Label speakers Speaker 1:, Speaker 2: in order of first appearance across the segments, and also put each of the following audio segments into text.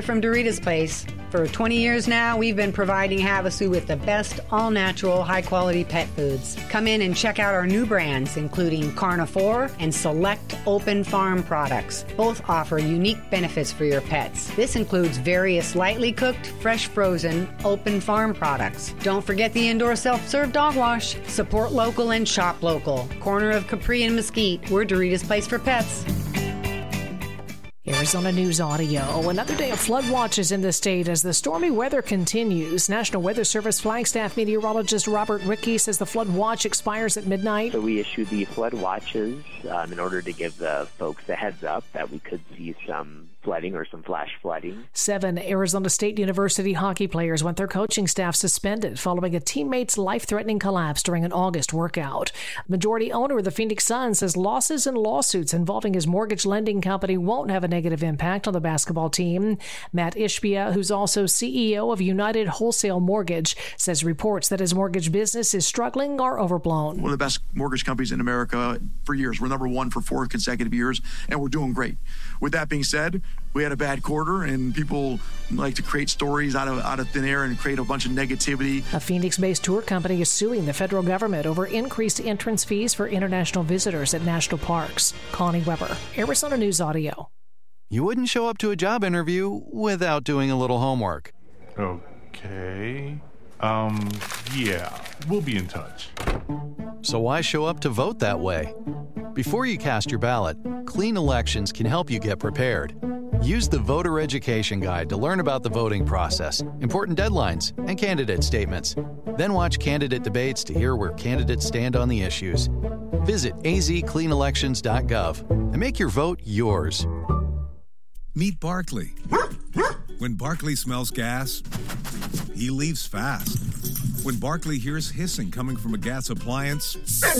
Speaker 1: from Dorita's Place. For 20 years now, we've been providing Havasu with the best all-natural, high-quality pet foods. Come in and check out our new brands, including Carnivore and Select Open Farm products. Both offer unique benefits for your pets. This includes various lightly cooked, fresh frozen, open farm products. Don't forget the indoor self-serve dog wash. Support local and shop local. Corner of Capri and Mesquite, we're Dorita's Place for Pets.
Speaker 2: Arizona News Audio. Another day of flood watches in the state as the stormy weather continues. National Weather Service Flagstaff meteorologist Robert Rickey says the flood watch expires at midnight.
Speaker 3: So we issue the flood watches in order to give the folks a heads up that we could see some flooding or some flash flooding. 7
Speaker 2: Arizona State University hockey players want their coaching staff suspended following a teammate's life-threatening collapse during an August workout. Majority owner of the Phoenix Suns says losses and lawsuits involving his mortgage lending company won't have a negative impact on the basketball team. Matt Ishbia, who's also CEO of United Wholesale Mortgage, says reports that his mortgage business is struggling are overblown.
Speaker 4: One of the best mortgage companies in America for years. We're number one for 4 consecutive years, and we're doing great. With that being said, we had a bad quarter, and people like to create stories out of thin air and create a bunch of negativity.
Speaker 2: A Phoenix-based tour company is suing the federal government over increased entrance fees for international visitors at national parks. Connie Weber, Arizona News Audio.
Speaker 5: You wouldn't show up to a job interview without doing a little homework.
Speaker 6: Okay. Yeah, we'll be in touch.
Speaker 5: So why show up to vote that way? Before you cast your ballot, Clean Elections can help you get prepared. Use the Voter Education Guide to learn about the voting process, important deadlines, and candidate statements. Then watch candidate debates to hear where candidates stand on the issues. Visit azcleanelections.gov and make your vote yours.
Speaker 7: Meet Barkley. When Barkley smells gas, he leaves fast. When Barkley hears hissing coming from a gas appliance,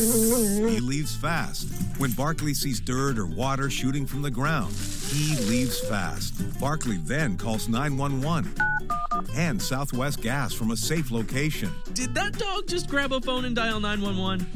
Speaker 7: he leaves fast. When Barkley sees dirt or water shooting from the ground, he leaves fast. Barkley then calls 911 and Southwest Gas from a safe location.
Speaker 8: Did that dog just grab a phone and dial 911?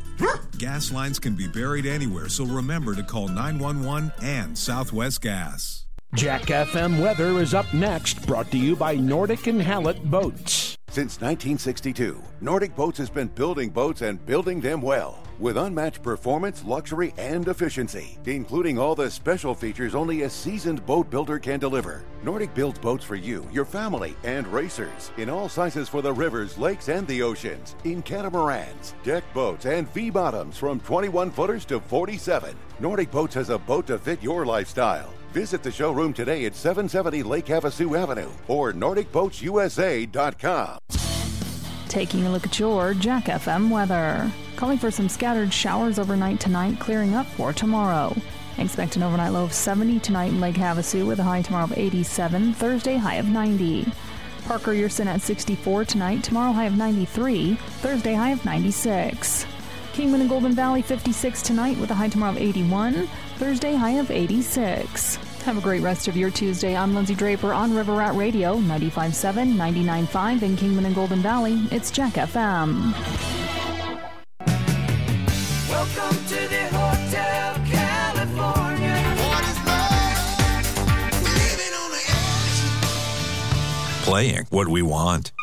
Speaker 7: Gas lines can be buried anywhere, so remember to call 911 and Southwest Gas.
Speaker 9: Jack FM weather is up next, brought to you by Nordic and Hallett Boats.
Speaker 10: Since 1962, Nordic Boats has been building boats and building them well, with unmatched performance, luxury, and efficiency, including all the special features only a seasoned boat builder can deliver. Nordic builds boats for you, your family, and racers, in all sizes for the rivers, lakes, and the oceans, in catamarans, deck boats, and V-bottoms from 21-footers to 47. Nordic Boats has a boat to fit your lifestyle. Visit the showroom today at 770 Lake Havasu Avenue or NordicBoatsUSA.com.
Speaker 11: Taking a look at your Jack FM weather. Calling for some scattered showers overnight tonight, clearing up for tomorrow. Expect an overnight low of 70 tonight in Lake Havasu with a high tomorrow of 87, Thursday high of 90. Parker Yerson at 64 tonight, tomorrow high of 93, Thursday high of 96. Kingman and Golden Valley 56 tonight with a high tomorrow of 81, Thursday high of 86. Have a great rest of your Tuesday. I'm Lindsay Draper on River Rat Radio, 95.7, 99.5 in Kingman and Golden Valley. It's Jack FM.
Speaker 12: Welcome to the Hotel California. What is love? Living on the edge.
Speaker 13: Playing what we want.